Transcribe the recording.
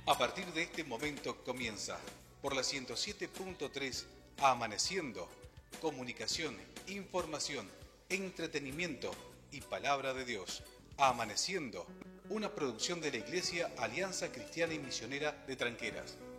A partir de este momento comienza, por la 107.3, Amaneciendo, comunicación, información, entretenimiento y palabra de Dios. Amaneciendo, una producción de la Iglesia Alianza Cristiana y Misionera de Tranqueras.